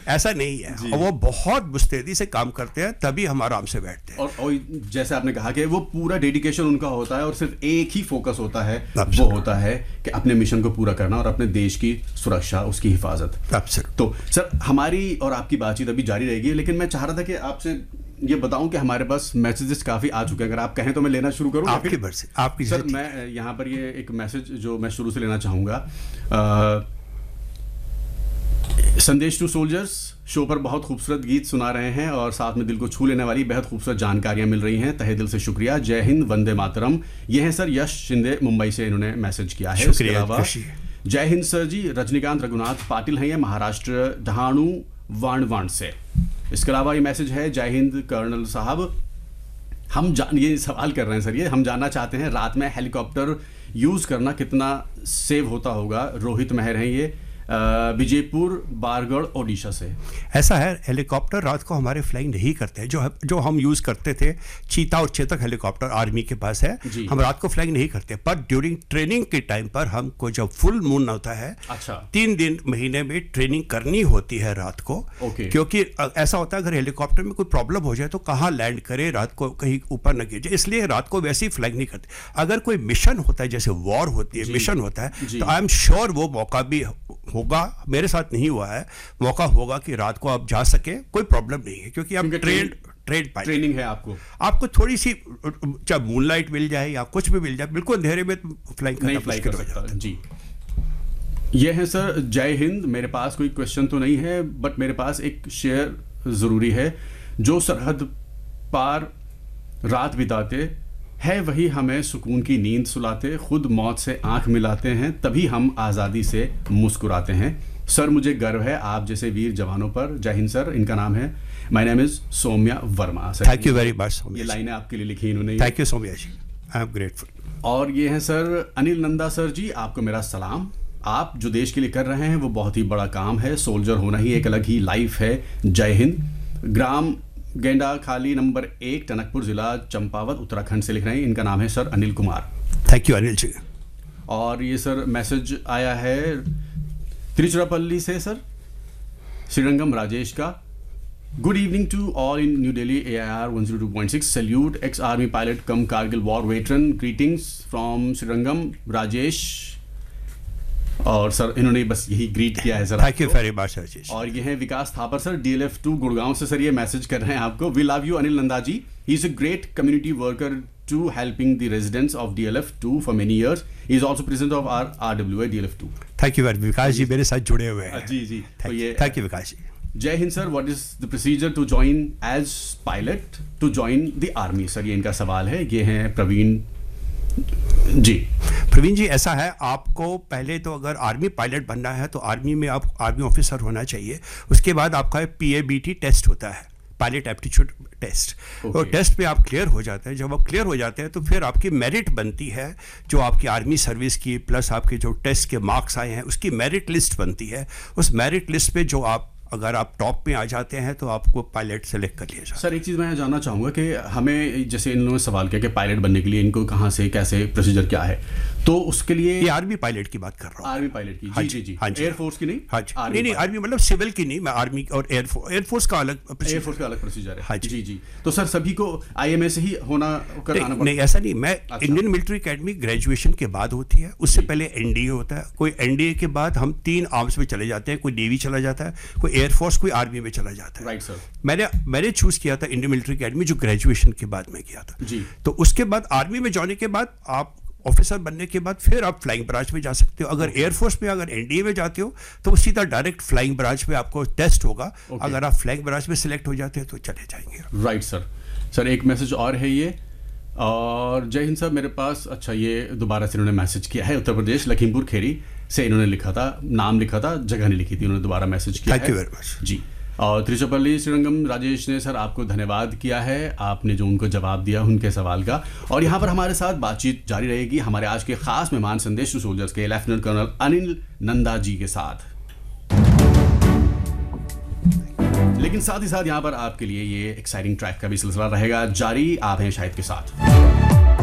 ऐसा नहीं है, और वो बहुत मुस्तैदी से काम करते हैं, तभी हम आराम से बैठते हैं। और जैसे आपने कहा कि वो पूरा डेडिकेशन उनका होता है और सिर्फ एक ही फोकस होता है, वो होता है कि अपने मिशन को पूरा करना और अपने देश की सुरक्षा, उसकी हिफाजत। तो सर हमारी और आपकी बातचीत अभी जारी रहेगी, लेकिन मैं चाह रहा था कि आपसे ये बताऊं कि हमारे पास मैसेजेस काफ़ी आ चुके हैं। अगर आप कहें तो मैं लेना शुरू करूं? आपकी मर्जी, आपकी। सर मैं यहाँ पर ये एक मैसेज जो मैं शुरू से लेना चाहूँगा। संदेश टू सोल्जर्स शो पर बहुत खूबसूरत गीत सुना रहे हैं और साथ में दिल को छू लेने वाली बेहद खूबसूरत जानकारियां मिल रही हैं, तहे दिल से शुक्रिया। जय हिंद, वंदे मातरम। ये हैं सर यश शिंदे, मुंबई से इन्होंने मैसेज किया है। इसके अलावा जय हिंद सर जी, रजनीकांत रघुनाथ पाटिल हैं, ये महाराष्ट्र डहाणु वाणवाण से। इसके अलावा ये मैसेज है, जय हिंद कर्नल साहब, ये सवाल कर रहे हैं सर, ये हम जानना चाहते हैं रात में हेलीकॉप्टर यूज़ करना कितना सेव होता होगा। रोहित मेहर हैं ये, विजयपुर बारगढ़ ओडिशा से। ऐसा है, हेलीकॉप्टर रात को हमारे फ्लाइंग नहीं करते हैं। जो हम यूज़ करते थे, चीता और चेतक हेलीकॉप्टर आर्मी के पास है, हम रात को फ्लाइंग नहीं करते। पर ड्यूरिंग ट्रेनिंग के टाइम पर हमको जब फुल मून होता है, 3 दिन महीने में ट्रेनिंग करनी होती है रात को। क्योंकि ऐसा होता है अगर हेलीकॉप्टर में कोई प्रॉब्लम हो जाए तो कहाँ लैंड करे, रात को कहीं ऊपर न गिर जाए, इसलिए रात को वैसे ही फ्लाइंग नहीं करते। अगर कोई मिशन होता है, जैसे वॉर होती है, मिशन होता है, तो आई एम श्योर वो मौका भी होगा। मेरे साथ नहीं हुआ है, मौका होगा कि रात को आप जा सके, कोई प्रॉब्लम नहीं है, क्योंकि आप ट्रेनिंग है आपको थोड़ी सी, चाहे मूनलाइट मिल जाए या कुछ भी मिल जाए, बिल्कुल अंधेरे में फ्लाइंग करना फ्लाई कर सकता है जी। ये है सर जय हिंद। मेरे पास कोई क्वेश्चन तो नहीं है, बट मेरे पास एक शेयर ज़रूरी है। जो सरहद पार रात बिताते है वही हमें सुकून की नींद सुलाते, खुद मौत से आंख मिलाते हैं, तभी हम आज़ादी से मुस्कुराते हैं। सर मुझे गर्व है आप जैसे वीर जवानों पर। जय हिंद सर। इनका नाम है, my name is Saumya Verma. Thank you very much. ये लाइनें आपके लिए लिखी इन्होंने। Thank you Saumya ji, I am grateful. और ये हैं सर अनिल नंदा सर जी, आपको मेरा सलाम। आप जो देश के लिए कर रहे हैं वो बहुत ही बड़ा काम है, सोल्जर होना ही एक अलग ही लाइफ है। जय हिंद। ग्राम गेंडा खाली नंबर 1 टनकपुर जिला चंपावत उत्तराखंड से लिख रहे हैं, इनका नाम है sir Anil Kumar. Thank you Anil ji. और ये सर मैसेज आया है तिरुचिरापल्ली से सर, श्रीरंगम राजेश का। Good evening to all in new Delhi, AIR 102.6 salute, ex army pilot come Kargil war veteran, greetings from Srirangam Rajesh. और सर इन्होंने बस यही ग्रीट किया है sir. Thank you very much sir. और ये है विकास थापर सर, DLF 2 गुड़गांव से सर, ये मैसेज कर रहे हैं आपको। We love you Anil Nanda ji, he is a great community worker to helping the residents of DLF 2 for many years. He is also president of RWA DLF 2। Thank you very विकास जी, मेरे साथ जुड़े हुए हैं। जी तो ये थैंक यू विकास जी। जय Hind sir. What is the procedure to join as pilot to join the army? Sir ये इनका सवाल है। ये हैं प्रवीण जी। प्रवीण जी, ऐसा है, आपको पहले तो अगर आर्मी पायलट बनना है तो आर्मी में आप आर्मी ऑफिसर होना चाहिए। उसके बाद आपका PABT टेस्ट होता है, पायलट एप्टीट्यूड टेस्ट। और टेस्ट पे आप क्लियर हो जाते हैं। जब आप क्लियर हो जाते हैं तो फिर आपकी मेरिट बनती है, जो आपकी आर्मी सर्विस की प्लस आपके जो टेस्ट के मार्क्स आए हैं उसकी मेरिट लिस्ट बनती है। उस मेरिट लिस्ट पे जो अगर आप टॉप में आ जाते हैं तो आपको पायलट सेलेक्ट कर लिया जाए। सर एक चीज़ मैं जानना चाहूँगा कि हमें, जैसे इन लोगों ने सवाल किया कि पायलट बनने के लिए इनको कहाँ से कैसे प्रोसीजर क्या है, तो उसके लिए ये आर्मी पायलट की बात कर रहा हूँ। आर्मी पायलट की? जी। एयरफोर्स की नहीं? हाँ जी। नहीं आर्मी मतलब सिविल की नहीं, मैं आर्मी और एयरफोर्स का अलग प्रोसीजर है। हाँ जी। तो सर सभी को IMA से ही आना पड़ता? नहीं ऐसा नहीं, मैं इंडियन मिलिट्री अकेडमी ग्रेजुएशन के बाद होती है, उससे पहले NDA होता है। कोई NDA के बाद हम 3 आर्म्स में चले जाते हैं, कोई नेवी चला जाता है, कोई एयरफोर्स, कोई आर्मी में चला जाता है। Right sir. मैंने चूज किया था इंडियन मिलिट्री अकेडमी, जो ग्रेजुएशन के बाद में किया था जी। तो उसके बाद आर्मी में जाने के बाद आप ऑफिसर बनने के बाद फिर आप फ्लाइंग ब्रांच में जा सकते हो। अगर एयरफोर्स में, अगर NDA में जाते हो तो सीधा डायरेक्ट फ्लाइंग ब्रांच में आपको टेस्ट होगा। अगर आप फ्लाइंग ब्रांच में सिलेक्ट हो जाते हैं तो चले जाएंगे। Right sir. एक मैसेज और है ये, और जय हिंद सर मेरे पास, अच्छा ये दोबारा से इन्होंने मैसेज किया है, उत्तर प्रदेश लखीमपुर खेरी से इन्होंने लिखा था, नाम लिखा था, जगह नहीं लिखी थी, इन्होंने दोबारा मैसेज किया है। थैंक यू वेरी मच जी। और तिरुचिरापल्ली श्रीरंगम राजेश ने सर आपको धन्यवाद किया है, आपने जो उनको जवाब दिया उनके सवाल का। और यहाँ पर हमारे साथ बातचीत जारी रहेगी हमारे आज के खास मेहमान संदेश टू सोल्जर्स के लेफ्टिनेंट कर्नल अनिल नंदा जी के साथ। लेकिन साथ ही साथ यहाँ पर आपके लिए ये एक्साइटिंग ट्रैक का भी सिलसिला रहेगा जारी। आप हैं शाहिद के साथ।